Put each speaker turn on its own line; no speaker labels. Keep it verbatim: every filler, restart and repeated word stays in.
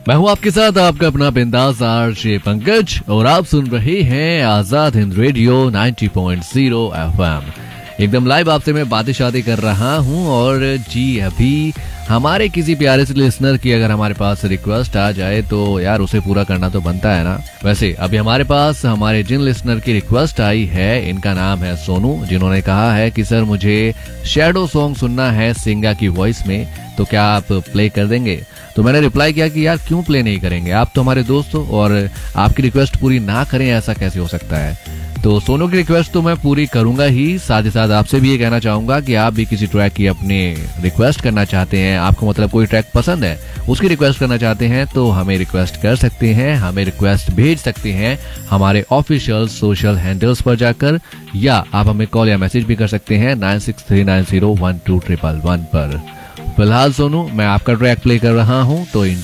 मैं हूं आपके साथ आपका अपना बिंदास आरजे पंकज और आप सुन रहे हैं Azad Hind radio ninety point zero FM. एकदम लाइव आपसे मैं बातें शादी कर रहा हूं। और जी अभी हमारे किसी प्यारे से लिसनर की अगर हमारे पास रिक्वेस्ट आ जाए तो यार उसे पूरा करना तो बनता है ना। वैसे अभी हमारे पास हमारे जिन लिसनर की रिक्वेस्ट आई है, इनका नाम है सोनू, जिन्होंने कहा है कि सर मुझे शैडो सॉन्ग सुनना है सिंगा की वॉइस में, तो क्या आप प्ले कर देंगे। तो मैंने रिप्लाई किया कि यार क्यों प्ले नहीं करेंगे, आप तो हमारे दोस्त हो और आपकी रिक्वेस्ट पूरी ना करें ऐसा कैसे हो सकता है। तो सोनू की रिक्वेस्ट तो मैं पूरी करूंगा ही, साथ ही साथ आपसे भी ये कहना चाहूंगा कि आप भी किसी ट्रैक की अपने रिक्वेस्ट करना चाहते हैं, आपको मतलब कोई ट्रैक पसंद है उसकी रिक्वेस्ट करना चाहते हैं तो हमें रिक्वेस्ट कर सकते हैं, हमें रिक्वेस्ट भेज सकते हैं हमारे ऑफिशियल सोशल हैंडल्स पर जाकर, या आप हमें कॉल या मैसेज भी कर सकते हैं nine six three nine zero one two triple one पर। फिलहाल सोनू मैं आपका ट्रैक प्ले कर रहा हूं तो